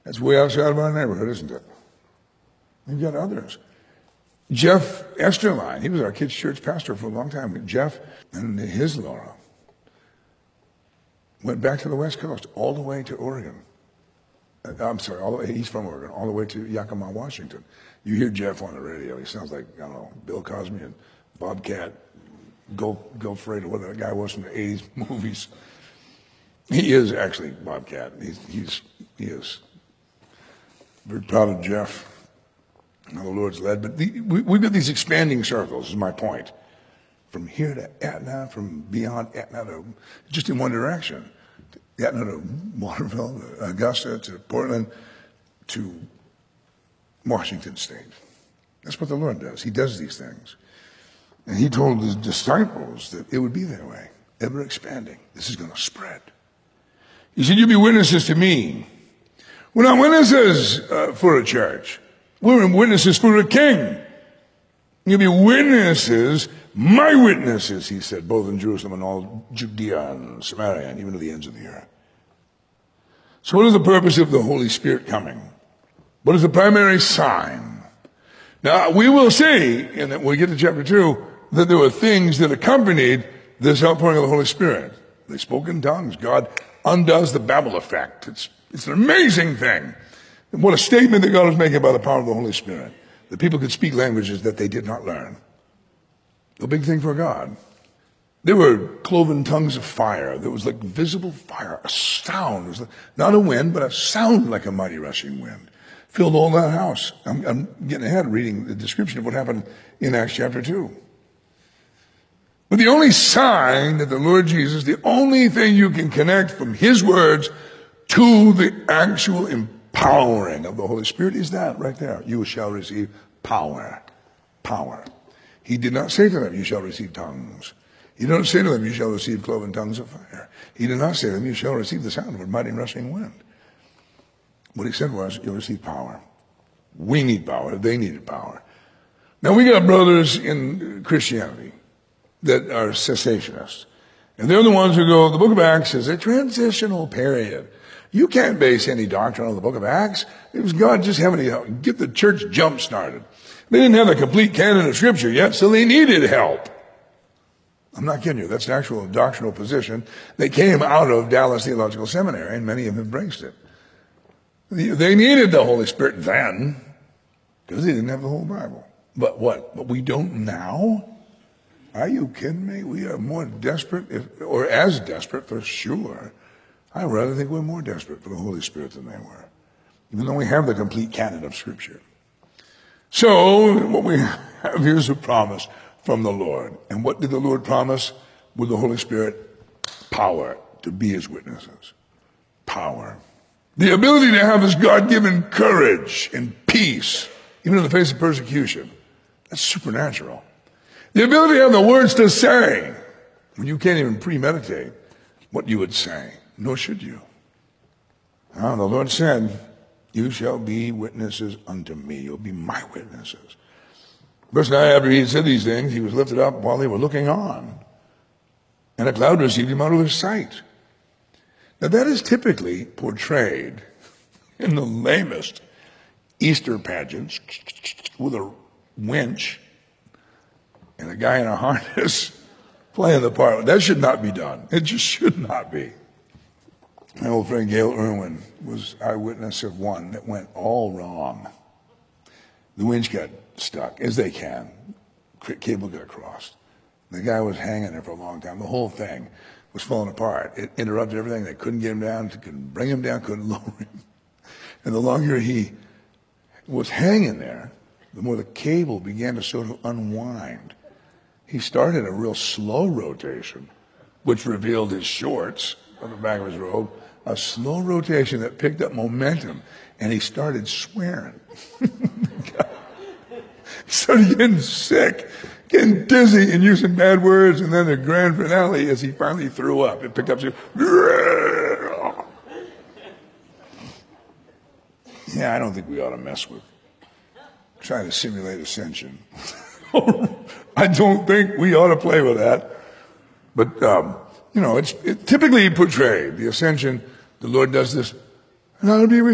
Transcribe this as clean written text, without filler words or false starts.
That's way outside of our neighborhood, isn't it? We've got others. Jeff Esterline, he was our kids' church pastor for a long time. Jeff and his Laura went back to the West Coast, all the way to Oregon. I'm sorry, he's from Oregon, all the way to Yakima, Washington. You hear Jeff on the radio. He sounds like, I don't know, Bill Cosby and Bobcat, Go Freight, or whatever that guy was from the 80s movies. He is actually Bobcat. He is. Very proud of Jeff, how the Lord's led. But we've got these expanding circles, is my point. From here to Etna, from beyond Etna to just in one direction. Etna to Waterville, to Augusta, to Portland, to Washington State. That's what the Lord does. He does these things. And he told his disciples that it would be that way, ever expanding. This is going to spread. He said, you'll be witnesses to me. We're not witnesses for a church. We're witnesses for a king. You'll be witnesses, my witnesses, he said, both in Jerusalem and all Judea and Samaria and even to the ends of the earth. So what is the purpose of the Holy Spirit coming? What is the primary sign? Now, we will see, and when we get to chapter 2, that there were things that accompanied this outpouring of the Holy Spirit. They spoke in tongues. God undoes the Babel effect. It's an amazing thing. And what a statement that God was making about the power of the Holy Spirit. That people could speak languages that they did not learn. A big thing for God. There were cloven tongues of fire. There was like visible fire, a sound. It was like, not a wind, but a sound like a mighty rushing wind. Filled all that house. I'm getting ahead reading the description of what happened in Acts chapter 2. But the only sign that the Lord Jesus, the only thing you can connect from his words to the actual empowering of the Holy Spirit is that right there. You shall receive power. Power. He did not say to them, you shall receive tongues. He did not say to them, you shall receive cloven tongues of fire. He did not say to them, you shall receive the sound of a mighty rushing wind. What he said was, you'll receive power. We need power. They needed power. Now we got brothers in Christianity that are cessationists. And they're the ones who go, the book of Acts is a transitional period. You can't base any doctrine on the book of Acts. It was God just having to get the church jump started. They didn't have a complete canon of scripture yet, so they needed help. I'm not kidding you. That's an actual doctrinal position. They came out of Dallas Theological Seminary, and many have embraced it. They needed the Holy Spirit then, because they didn't have the whole Bible. But what? But we don't now? Are you kidding me? We are more desperate, or as desperate for sure. I rather think we're more desperate for the Holy Spirit than they were, even though we have the complete canon of Scripture. So what we have here is a promise from the Lord. And what did the Lord promise with the Holy Spirit? Power to be his witnesses. Power. The ability to have this God-given courage and peace, even in the face of persecution. That's supernatural. The ability to have the words to say when you can't even premeditate what you would say, nor should you. The Lord said, you shall be witnesses unto me. You'll be my witnesses. Verse 9, after he had said these things, he was lifted up while they were looking on. And a cloud received him out of his sight. Now that is typically portrayed in the lamest Easter pageants with a winch and a guy in a harness playing the part. That should not be done. It just should not be. My old friend Gail Irwin was eyewitness of one that went all wrong. The winch got stuck, as they can. Cable got crossed. The guy was hanging there for a long time. The whole thing was falling apart. It interrupted everything. They couldn't get him down, couldn't bring him down, couldn't lower him. And the longer he was hanging there, the more the cable began to sort of unwind. He started a real slow rotation, which revealed his shorts on the back of his robe, a slow rotation that picked up momentum, and he started swearing. He started getting sick, getting dizzy, and using bad words, and then the grand finale as he finally threw up. It picked up, yeah, I don't think we ought to mess with trying to simulate ascension. I don't think we ought to play with that. But, it's typically portrayed, the ascension, the Lord does this, and I'll be with